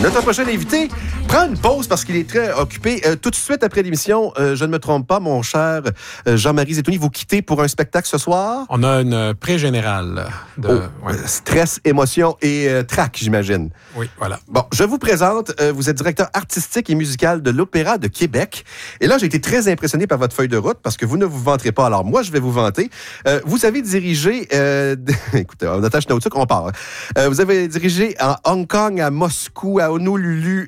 Notre prochain invité prend une pause parce qu'il est très occupé. Tout de suite après l'émission, je ne me trompe pas, mon cher Jean-Marie Zetouni, vous quittez pour un spectacle ce soir? On a une pré-générale. Stress, émotion et trac, j'imagine. Oui, voilà. Bon, je vous présente, vous êtes directeur artistique et musical de l'Opéra de Québec. Et là, j'ai été très impressionné par votre feuille de route parce que vous ne vous vanterez pas. Alors moi, je vais vous vanter. Vous avez dirigé... écoutez, en attache nautique, on part. Vous avez dirigé à Hong Kong, à Moscou, à Honolulu,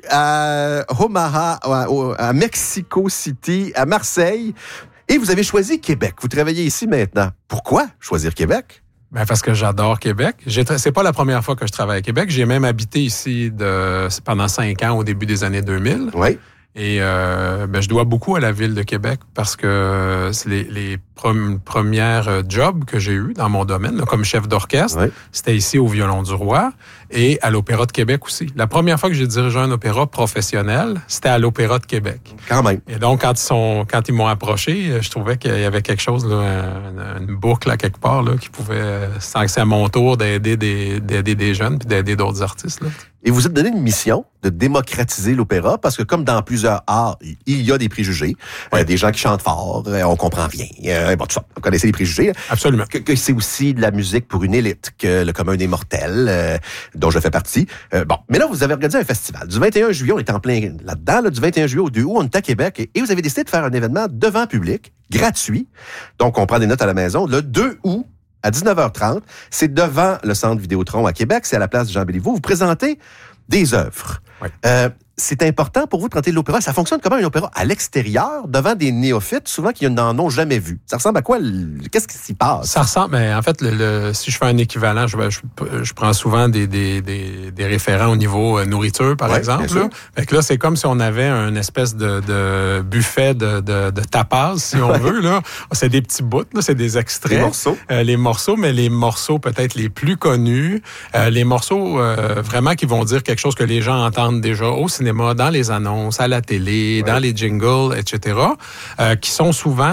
à Omaha, à Mexico City, à Marseille. Et vous avez choisi Québec. Vous travaillez ici maintenant. Pourquoi choisir Québec? Ben parce que j'adore Québec. C'est pas la première fois que je travaille à Québec. J'ai même habité ici pendant 5 ans au début des années 2000. Oui. Et je dois beaucoup à la ville de Québec parce que c'est les premières jobs que j'ai eu dans mon domaine, là, comme chef d'orchestre, oui. C'était ici au Violon du Roi et à l'Opéra de Québec aussi. La première fois que j'ai dirigé un opéra professionnel, c'était à l'Opéra de Québec. Quand même. Et donc, quand ils m'ont approché, je trouvais qu'il y avait quelque chose, là, une boucle à quelque part, là, qui pouvait, sans que c'est à mon tour d'aider des jeunes puis d'aider d'autres artistes, là. Et vous êtes donné une mission de démocratiser l'opéra parce que comme dans plusieurs arts, il y a des préjugés. Oui. Des gens qui chantent fort, on comprend rien. Bon, tout ça, vous connaissez les préjugés. Absolument. Que c'est aussi de la musique pour une élite, que le commun des mortels, dont je fais partie. Bon, mais là, vous avez organisé un festival. Du 21 juillet, on est en plein là-dedans, là, du 21 juillet au 2 août, on est à Québec. Et vous avez décidé de faire un événement devant public, gratuit. Donc, on prend des notes à la maison. Le 2 août, à 19h30, c'est devant le Centre Vidéotron à Québec, c'est à la place de Jean Béliveau. Vous présentez des œuvres. Oui. C'est important pour vous de présenter l'opéra. Ça fonctionne comment un opéra à l'extérieur, devant des néophytes, souvent qui n'en ont jamais vu? Ça ressemble à quoi? Qu'est-ce qui s'y passe? Ça ressemble, mais en fait, si je fais un équivalent, je prends souvent des référents au niveau nourriture, par exemple. Là. Fait que là, c'est comme si on avait une espèce de buffet de tapas, si on veut. Là. C'est des petits bouts, là, c'est des extraits. Les morceaux, mais les morceaux peut-être les plus connus. Les morceaux vraiment qui vont dire quelque chose que les gens entendent déjà au cinéma, dans les annonces, à la télé, dans les jingles, etc., qui sont souvent